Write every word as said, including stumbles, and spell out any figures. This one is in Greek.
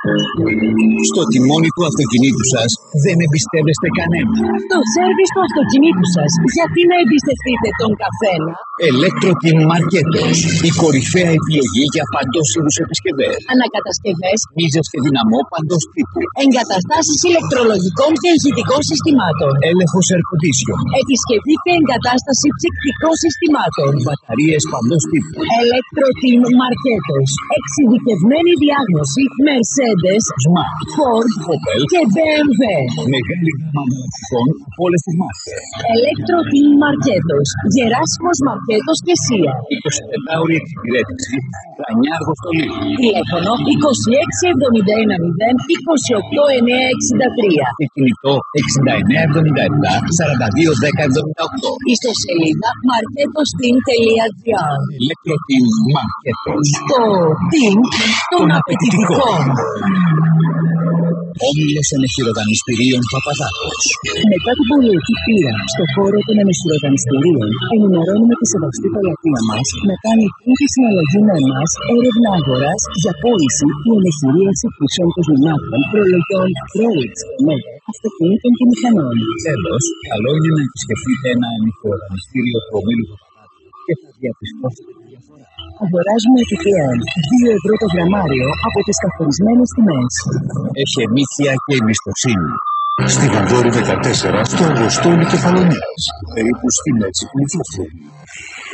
Στο τιμόνι του αυτοκινήτου σας δεν εμπιστεύεστε κανένα. Το σέρβις του αυτοκινήτου σας, γιατί να εμπιστευτείτε τον καθένα? Electroteam Marketos. Η κορυφαία επιλογή για παντός είδους επισκευές. Ανακατασκευές, μίζες και δυναμό παντός τύπου. εγκαταστάσεις ηλεκτρολογικών και ηχητικών συστημάτων. Έλεγχος air condition. Επισκευή και εγκατάσταση ψυκτικών συστημάτων. Μπαταρίες παντός τύπου. Electroteam Marketos. Εξειδικευμένη διάγνωση Mercedes, Smart, Ford Opel και μπι εμ ντάμπλιου. Μεγάλη γάμα ανταλλακτικών από όλες τις μάρκες. Electroteam Marketos. Γεράσιμος Μαρκέτος και Σία. εικοσιτετράωρη εξυπηρέτηση. Κρανιά Αργοστολή. Τηλέφωνο είκοσι έξι εβδομήντα ένα μηδέν είκοσι οκτώ εννιακόσια εξήντα τρία. Και κινητό εξήντα εννέα εβδομήντα επτά σαράντα δύο δέκα εβδομήντα οκτώ. Ιστοσελίδα marketosteam τελεία τζι άρ. Electroteam Marketos. Το team των απαιτητικών. Όμιλος Ενεχειροδανιστηρίων Παπαδάκος. Μετά την πολυετή πείρα στον χώρο των ενεχειροδανιστηρίων, ενημερώνουμε τη σεβαστή πελατεία μας να κάνει πρώτη συναλλαγή με εμάς έρευνα αγοράς για πώληση ή ενεχειρίαση πουσών κοσμημάτων, προλογιών, credits, μέτρα, αυτοκινήτων και μηχανών. Τέλος, καλό είναι να επισκεφτείτε ένα ενεχειροδανιστήριο του ομίλου Παπαδάκου και θα διαπιστώσετε τη διαφορά. Αγοράζουμε επιπλέον δύο ευρώ το γραμμάριο από τις καθορισμένες τιμές. Εχεμήθεια και εμπιστοσύνη. Στη Βανδόρη δεκατέσσερα, στο Αργοστόλι Κεφαλονίας, περίπου στη μέση του Μητσόφρου.